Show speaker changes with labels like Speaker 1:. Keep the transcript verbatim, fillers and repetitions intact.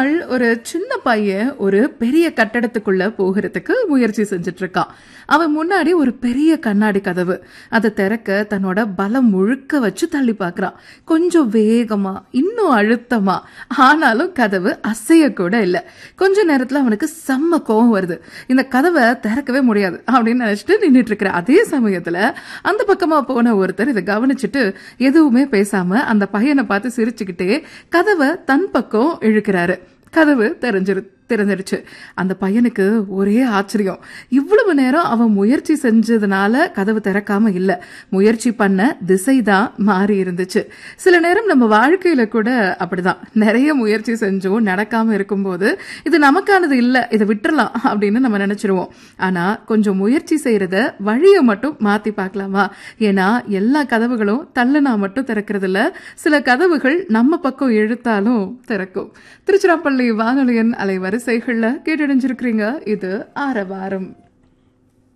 Speaker 1: நாள் ஒரு சின்ன பையன் ஒரு பெரிய கட்டடத்துக்குள்ள போகிறதுக்கு முயற்சி செஞ்சுட்டு இருக்கான். அவன் முன்னாடி ஒரு பெரிய கண்ணாடி கதவு. அதை திறக்க தன்னோட பலம் முழுக்க வச்சு தள்ளி பார்க்கறான். கொஞ்சம் வேகமா, இன்னும் அழுத்தமா. ஆனாலும் கதவு அசைய கூட இல்ல. கொஞ்ச நேரத்துல அவனுக்கு செம்ம கோவம் வருது. இந்த கதவை திறக்கவே முடியாது அப்படின்னு நினைச்சிட்டு நின்றுட்டு இருக்கிற அதே சமயத்துல அந்த பக்கமா போன ஒருத்தர் இதை கவனிச்சுட்டு எதுவுமே பேசாம அந்த பையனை பார்த்து சிரிச்சுக்கிட்டே கதவை தன் பக்கம் இழுக்கிறாரு. கதவு தெரிஞ்சிரு திறந்துடுச்சு. அந்த பையனுக்கு ஒரே ஆச்சரியம். இவ்வளவு நேரம் அவன் முயற்சி செஞ்சதுனால கதவு திறக்காம இல்ல, முயற்சி பண்ண திசைதான் மாறி இருந்துச்சு. சில நேரம் நம்ம வாழ்க்கையில கூட அப்படிதான், நிறைய முயற்சி செஞ்சோம் நடக்காம இருக்கும்போது இது நமக்கானது இல்ல, இதை விட்டுறலாம் அப்படின்னு நம்ம நினைச்சிருவோம். ஆனா கொஞ்சம் முயற்சி செய்யறத வழிய மட்டும் மாத்தி பார்க்கலாமா? ஏன்னா எல்லா கதவுகளும் தள்ளுனா மட்டும் திறக்கிறது இல்ல, சில கதவுகள் நம்ம பக்கம் இழுத்தாலும் திறக்கும். திருச்சிராப்பள்ளி வானொலியின் அலைவரிசைகள்ல கேட்டடைஞ்சிருக்கிறீங்க. இது ஆரவாரம்.